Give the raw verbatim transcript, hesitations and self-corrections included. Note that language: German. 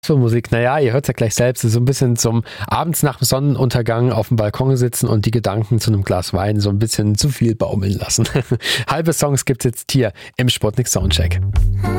Gospelmusik, naja, ihr hört es ja gleich selbst, so ein bisschen zum abends nach dem Sonnenuntergang auf dem Balkon sitzen und die Gedanken zu einem Glas Wein so ein bisschen zu viel baumeln lassen. Halbe Songs gibt's jetzt hier im Sputnik Soundcheck.